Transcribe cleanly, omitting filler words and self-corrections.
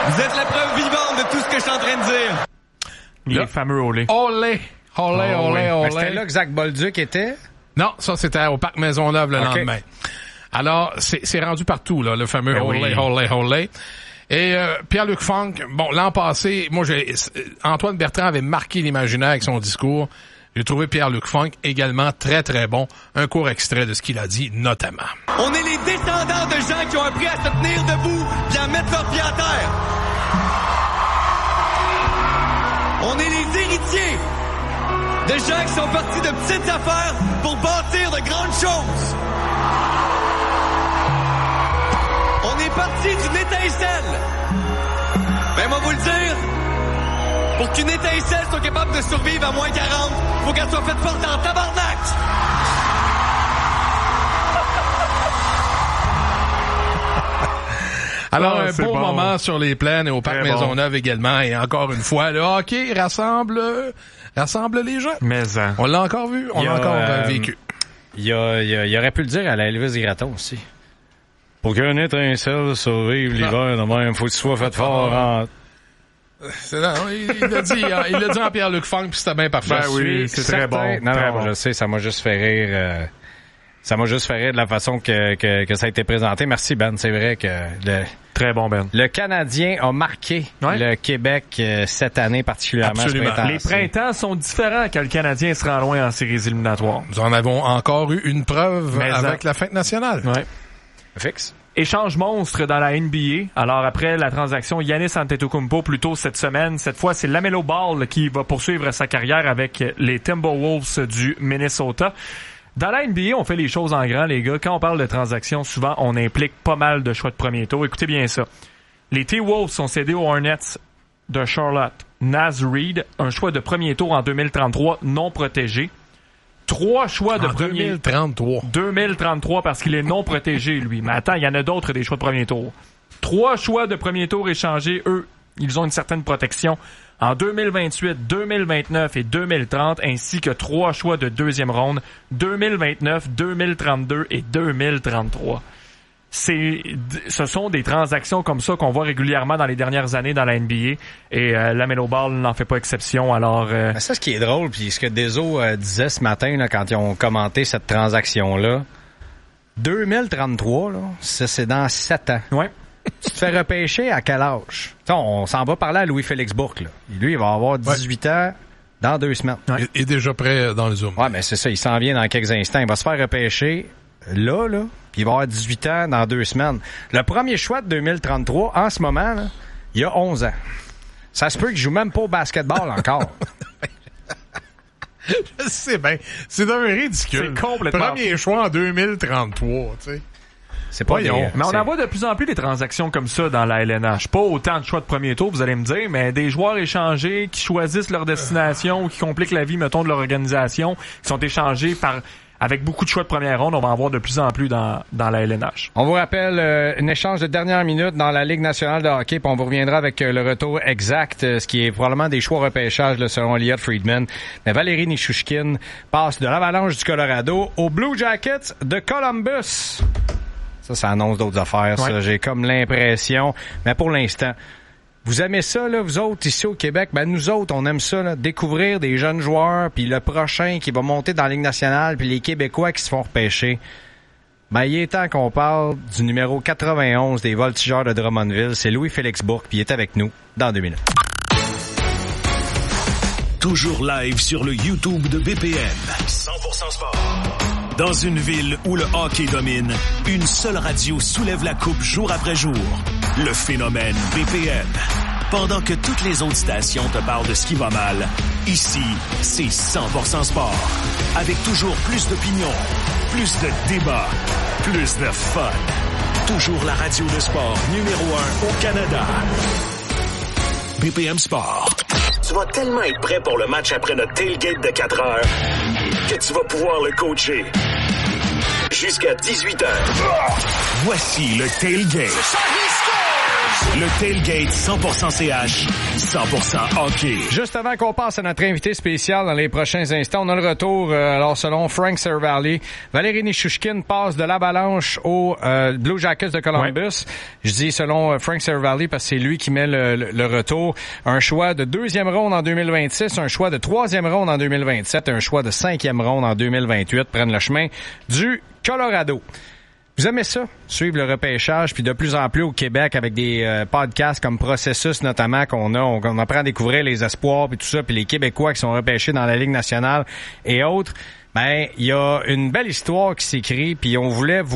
Vous êtes la preuve vivante de tout ce que je suis en train de dire. Les fameux olé. Olé. C'était là que Zach Bolduc était? Non, ça, c'était au Parc Maisonneuve le lendemain. Alors, c'est rendu partout, là, le fameux olé. Et Pierre-Luc Funk, bon, l'an passé, Antoine Bertrand avait marqué l'imaginaire avec son discours. J'ai trouvé Pierre-Luc Funk également très, très bon. Un court extrait de ce qu'il a dit, notamment. On est les descendants de gens qui ont appris à se tenir debout et à mettre leurs pieds à terre. On est les héritiers de gens qui sont partis de petites affaires pour bâtir de grandes choses. On est parti d'une étincelle. Ben, moi, vous le dire, pour qu'une étincelle soit capable de survivre à moins 40, faut qu'elle soit faite forte en tabarnak. Alors, un beau moment sur les plaines et au Parc Maisonneuve également. Et encore une fois, le hockey rassemble les gens. Mais on l'a encore vu, on l'a encore vécu. Il aurait pu le dire à la Elvis Gratton aussi. Pour qu'un étincelle survive l'hiver, de même, faut que tu sois fait fort en... Il l'a dit en Pierre-Luc Funk, puis c'était bien parfait. Ben oui, c'est très bon. Non, je sais, ça m'a juste fait rire. Ça m'a juste fait rire de la façon que ça a été présenté. Merci, Ben. C'est vrai que très bon, Ben. Le Canadien a marqué le Québec cette année particulièrement. Absolument. Les printemps sont différents quand le Canadien se rend loin en séries éliminatoires. Nous en avons encore eu une preuve avec la fête nationale. Ouais. Fixe. Échange monstre dans la NBA. Alors, après la transaction Giannis Antetokounmpo plus tôt cette semaine, cette fois, c'est LaMelo Ball qui va poursuivre sa carrière avec les Timberwolves du Minnesota. Dans la NBA, on fait les choses en grand, les gars. Quand on parle de transactions, souvent, on implique pas mal de choix de premier tour. Écoutez bien ça. Les T-Wolves sont cédés aux Hornets de Charlotte. Naz Reid, un choix de premier tour en 2033 non protégé. 3 choix de premier... 2033 parce qu'il est non protégé, lui. Mais attends, il y en a d'autres des choix de premier tour. 3 choix de premier tour échangés, eux, ils ont une certaine protection en 2028, 2029 et 2030, ainsi que 3 choix de deuxième ronde, 2029, 2032 et 2033. Ce sont des transactions comme ça qu'on voit régulièrement dans les dernières années dans la NBA et LaMelo Ball n'en fait pas exception. Alors, ça, ce qui est drôle, puis ce que Deso disait ce matin là, quand ils ont commenté cette transaction-là, 2033, là, ça c'est dans 7 ans. Ouais. Tu te fais repêcher à quel âge? T'sais, on s'en va parler à Louis-Félix Bourque. Là. Lui, il va avoir 18 ans dans 2 semaines. Ouais. Il est déjà prêt dans le Zoom. Ouais, mais c'est ça, il s'en vient dans quelques instants. Il va se faire repêcher là, puis il va avoir 18 ans dans 2 semaines. Le premier choix de 2033, en ce moment, là, il a 11 ans. Ça se peut qu'il joue même pas au basketball encore. Je sais bien. C'est d'un ridicule. C'est complètement... Premier choix en 2033, tu sais. C'est pas mais on en voit de plus en plus des transactions comme ça dans la LNH. Pas autant de choix de premier tour, vous allez me dire, mais des joueurs échangés qui choisissent leur destination ou qui compliquent la vie, mettons, de leur organisation, qui sont échangés avec beaucoup de choix de première ronde, on va en voir de plus en plus dans la LNH. On vous rappelle un échange de dernière minute dans la Ligue nationale de hockey, puis on vous reviendra avec le retour exact, ce qui est probablement des choix repêchage là, selon Elliot Friedman. Mais Valérie Nichushkin passe de l'Avalanche du Colorado aux Blue Jackets de Columbus. Ça annonce d'autres affaires, ça. J'ai comme l'impression. Mais pour l'instant, vous aimez ça, là, vous autres, ici au Québec? Ben, nous autres, on aime ça, là, découvrir des jeunes joueurs, puis le prochain qui va monter dans la Ligue nationale, puis les Québécois qui se font repêcher. Ben, il est temps qu'on parle du numéro 91 des Voltigeurs de Drummondville. C'est Louis-Félix Bourque, puis il est avec nous dans 2 minutes. Toujours live sur le YouTube de BPM. 100% sport. Dans une ville où le hockey domine, une seule radio soulève la coupe jour après jour. Le phénomène BPM. Pendant que toutes les autres stations te parlent de ce qui va mal, ici, c'est 100% sport. Avec toujours plus d'opinions, plus de débats, plus de fun. Toujours la radio de sport numéro 1 au Canada. BPM Sport. Tu vas tellement être prêt pour le match après notre tailgate de 4 heures que tu vas pouvoir le coacher jusqu'à 18 heures. Voici le tailgate. Le tailgate 100% CH, 100% hockey. Juste avant qu'on passe à notre invité spécial dans les prochains instants, on a le retour, alors selon Frank Seravalli, Valérie Nichushkin passe de l'Avalanche aux Blue Jackets de Columbus. Ouais. Je dis selon Frank Seravalli parce que c'est lui qui met le retour. Un choix de 2e ronde en 2026, un choix de 3e ronde en 2027, un choix de 5e ronde en 2028 prennent le chemin du Colorado. Vous aimez ça? Suivre le repêchage, puis de plus en plus au Québec avec des podcasts comme Processus notamment qu'on apprend à découvrir les espoirs puis tout ça, puis les Québécois qui sont repêchés dans la Ligue nationale et autres. Ben, il y a une belle histoire qui s'écrit, puis on voulait vous